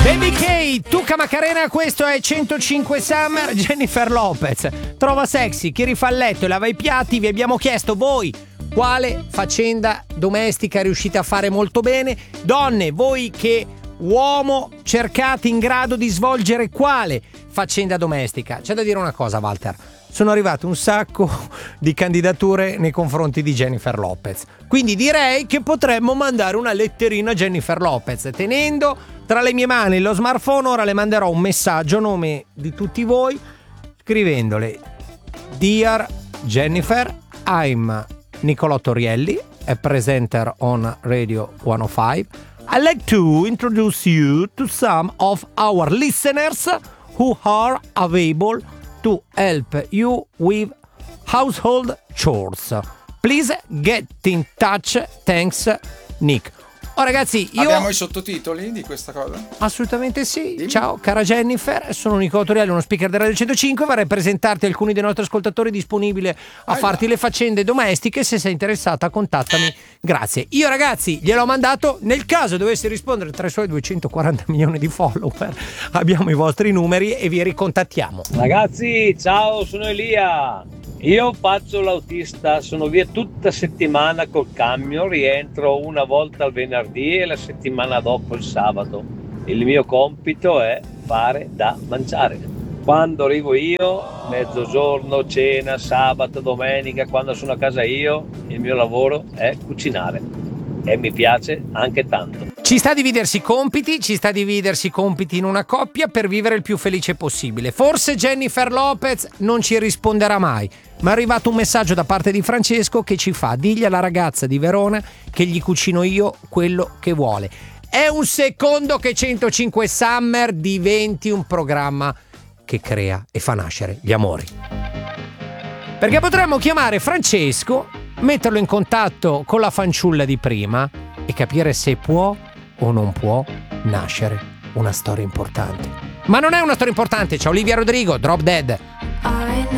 Baby K, Tuca Macarena, questo è 105 Summer. Jennifer Lopez trova sexy chi rifà il letto e lava i piatti. Vi abbiamo chiesto voi quale faccenda domestica riuscite a fare molto bene. Donne, voi che uomo cercate in grado di svolgere quale faccenda domestica? C'è da dire una cosa, Walter. Sono arrivate un sacco di candidature nei confronti di Jennifer Lopez. Quindi direi che potremmo mandare una letterina a Jennifer Lopez. Tenendo tra le mie mani lo smartphone, ora le manderò un messaggio a nome di tutti voi, scrivendole: Dear Jennifer, I'm Nicolò Torielli, a presenter on Radio 105. I'd like to introduce you to some of our listeners who are available to help you with household chores. Please get in touch. Thanks, Nick. Oh ragazzi, abbiamo i sottotitoli di questa cosa? Assolutamente sì. Dimmi. Ciao cara Jennifer, sono Nicolò Torielli, uno speaker del Radio 105. Vorrei presentarti alcuni dei nostri ascoltatori disponibili a farti le faccende domestiche. Se sei interessata, contattami. Grazie. Io ragazzi gliel'ho mandato. Nel caso dovessi rispondere tra i suoi 240 milioni di follower, abbiamo i vostri numeri e vi ricontattiamo. Ragazzi, ciao, sono Elia. Io faccio l'autista, sono via tutta settimana col camion, rientro una volta al venerdì e la settimana dopo il sabato. Il mio compito è fare da mangiare. Quando arrivo io, mezzogiorno, cena, sabato, domenica, quando sono a casa io, il mio lavoro è cucinare e mi piace anche tanto. Ci sta a dividersi i compiti in una coppia per vivere il più felice possibile. Forse Jennifer Lopez non ci risponderà mai, ma è arrivato un messaggio da parte di Francesco che ci fa: digli alla ragazza di Verona che gli cucino io quello che vuole. È un secondo che 105 Summer diventi un programma che crea e fa nascere gli amori. Perché potremmo chiamare Francesco, metterlo in contatto con la fanciulla di prima e capire se può o non può nascere una storia importante. Ma non è una storia importante, c'è Olivia Rodrigo, Drop Dead.